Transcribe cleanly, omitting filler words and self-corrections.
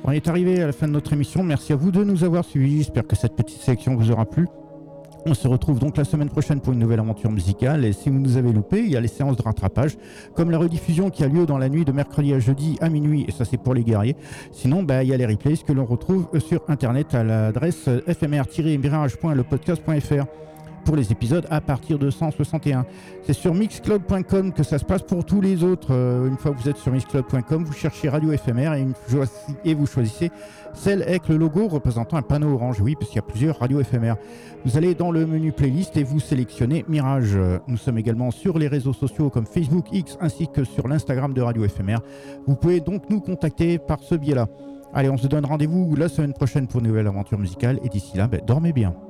On est arrivé à la fin de notre émission. Merci à vous de nous avoir suivis. J'espère que cette petite sélection vous aura plu. On se retrouve donc la semaine prochaine pour une nouvelle aventure musicale. Et si vous nous avez loupé, il y a les séances de rattrapage, comme la rediffusion qui a lieu dans la nuit de mercredi à jeudi à minuit. Et ça, c'est pour les guerriers. Sinon, il y a les replays que l'on retrouve sur Internet à l'adresse fmr-mirage.lepodcast.fr. pour les épisodes à partir de 161. C'est sur mixcloud.com que ça se passe pour tous les autres. Une fois que vous êtes sur mixcloud.com, vous cherchez Radio FMR et vous choisissez celle avec le logo représentant un panneau orange. Oui, parce qu'il y a plusieurs radios FMR. Vous allez dans le menu playlist et vous sélectionnez Mirage. Nous sommes également sur les réseaux sociaux comme Facebook, X, ainsi que sur l'Instagram de Radio FMR. Vous pouvez donc nous contacter par ce biais-là. Allez, on se donne rendez-vous la semaine prochaine pour une nouvelle aventure musicale. Et d'ici là, dormez bien.